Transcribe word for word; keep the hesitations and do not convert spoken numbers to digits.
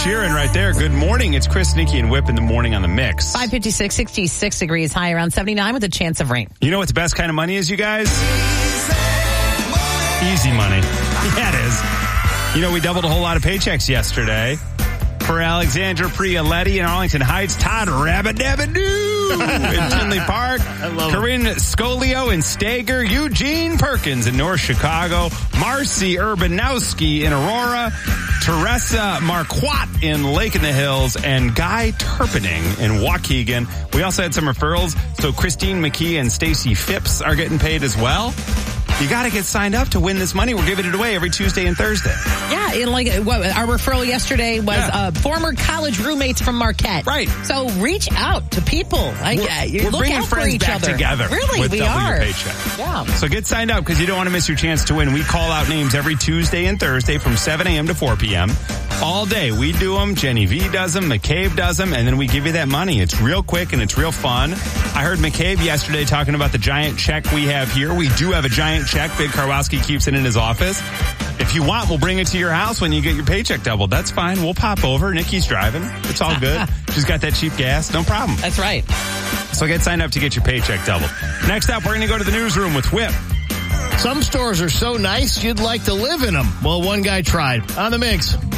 Sheeran right there. Good morning. It's Chris, Nikki, and Whip in the morning on the Mix. five fifty-six, sixty-six degrees, high around seventy-nine with a chance of rain. You know what the best kind of money is, you guys? Easy money. Yeah, it is. You know, we doubled a whole lot of paychecks yesterday. For Alexandra Prioletti in Arlington Heights, Todd Rabadabadoo in Tinley Park, Corinne Scolio in Stager, Eugene Perkins in North Chicago, Marcy Urbanowski in Aurora, Teresa Marquardt in Lake in the Hills, and Guy Turpening in Waukegan. We also had some referrals, so Christine McKee and Stacy Phipps are getting paid as well. You got to get signed up to win this money. We're giving it away every Tuesday and Thursday. Yeah, and like what, our referral yesterday was yeah. uh, former college roommates from Marquette. Right. So reach out to people. Like, we're uh, we're look bringing out friends for each back other. together. Really, with we double are. Your paycheck. Yeah. So get signed up because you don't want to miss your chance to win. We call out names every Tuesday and Thursday from seven a.m. to four p.m. All day. We do them. Jenny V does them. McCabe does them. And then we give you that money. It's real quick and it's real fun. I heard McCabe yesterday talking about the giant check we have here. We do have a giant check. Big Karwowski keeps it in his office. If you want, we'll bring it to your house when you get your paycheck doubled. That's fine. We'll pop over. Nikki's driving. It's all good. She's got that cheap gas. No problem. That's right. So get signed up to get your paycheck doubled. Next up, we're going to go to the newsroom with Whip. Some stores are so nice you'd like to live in them. Well, one guy tried. On the Mix.